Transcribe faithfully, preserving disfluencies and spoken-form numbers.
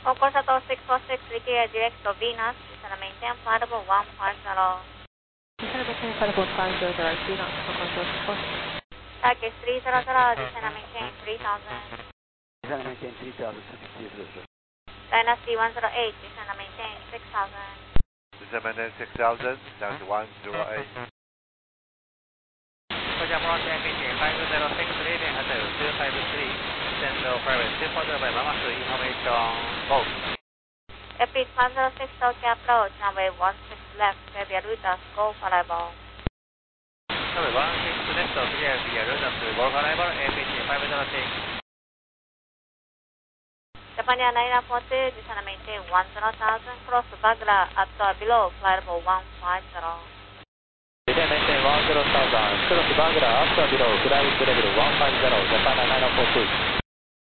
Local Shuttle six four six, require direct to Venus, descend and maintain flight level one five zero. Descend and maintain flight level one five zero, direct Venus, local Shuttle six four six. Turkish three zero zero, descend and maintain three thousand. Descend and maintain three thousand, three zero. Dynasty one zero eight, descend and maintain six thousand. Descend and maintain six thousand, down to one zero eight. Roger, Bronze engine five zero six, leading at two five three, descend private two four zero by Mama three, information both. Epic one zero six, Tokyo approach, runway one six left, Via Rutas, go for arrival. Runway one six left, clear via Rutas, go for arrival, Epic five zero six. Japan Air nine four two, descend and maintain one zero thousand, cross Bagla at or below, flight level one five zero. Descend and maintain one zero thousand, cross Bagla, up or below, flight level one five zero, Japan Air nine four two.